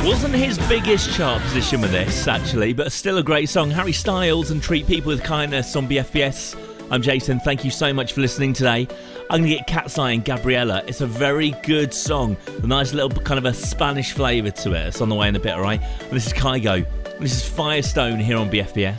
Wasn't his biggest chart position with this, actually, but still a great song. Harry Styles and Treat People with Kindness on BFBS. I'm Jason. Thank you so much for listening today. I'm going to get Cat's Eye and Gabriella. It's a very good song. A nice little kind of a Spanish flavour to it. It's on the way in a bit, all right? And this is Kygo. This is Firestone here on BFBS.